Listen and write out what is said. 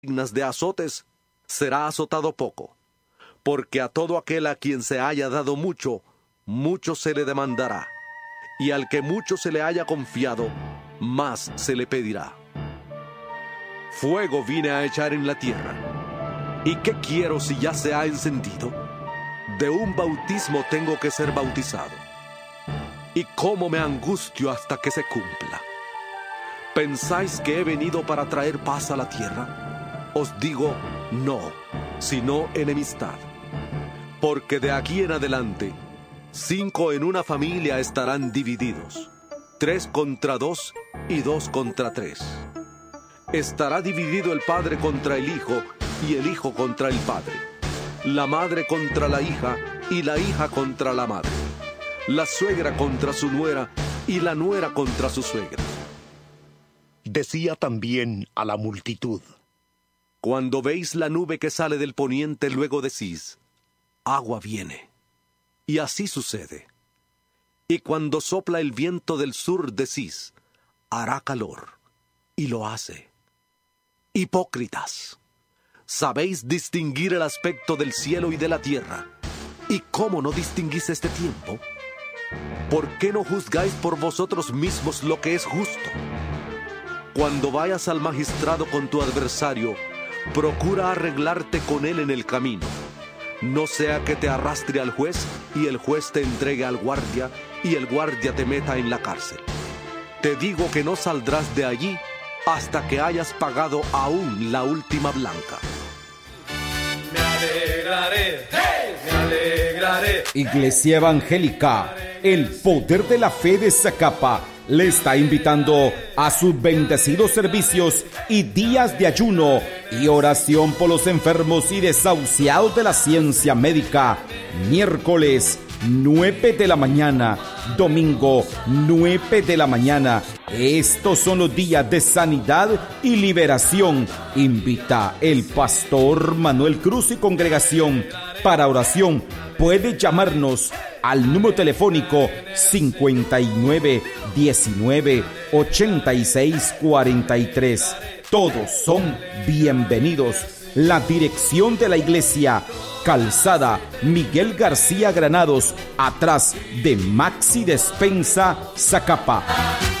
dignas de azotes, será azotado poco, porque a todo aquel a quien se haya dado mucho, mucho se le demandará, y al que mucho se le haya confiado, más se le pedirá. Fuego vine a echar en la tierra, ¿y qué quiero si ya se ha encendido? De un bautismo tengo que ser bautizado, y cómo me angustio hasta que se cumpla. ¿Pensáis que he venido para traer paz a la tierra? Os digo, no, sino enemistad. Porque de aquí en adelante, 5 en una familia estarán divididos, 3 contra 2 y 2 contra 3. Estará dividido el padre contra el hijo y el hijo contra el padre, la madre contra la hija y la hija contra la madre, la suegra contra su nuera y la nuera contra su suegra. Decía también a la multitud: Cuando veis la nube que sale del poniente, luego decís, agua viene. Y así sucede. Y cuando sopla el viento del sur, decís, hará calor. Y lo hace. Hipócritas, sabéis distinguir el aspecto del cielo y de la tierra. ¿Y cómo no distinguís este tiempo? ¿Por qué no juzgáis por vosotros mismos lo que es justo? Cuando vayas al magistrado con tu adversario, procura arreglarte con él en el camino. No sea que te arrastre al juez y el juez te entregue al guardia y el guardia te meta en la cárcel. Te digo que no saldrás de allí hasta que hayas pagado aún la última blanca. Me alegraré, hey, me alegraré. Iglesia Evangélica, el poder de la fe de Zacapa, le está invitando a sus bendecidos servicios y días de ayuno y oración por los enfermos y desahuciados de la ciencia médica. Miércoles 9 de la mañana, domingo 9 de la mañana. Estos son los días de sanidad y liberación. Invita el pastor Manuel Cruz y congregación. Para oración puede llamarnos al número telefónico 59 19 86 43. Todos son bienvenidos. La dirección de la iglesia: Calzada Miguel García Granados, atrás de Maxi Despensa, Zacapa.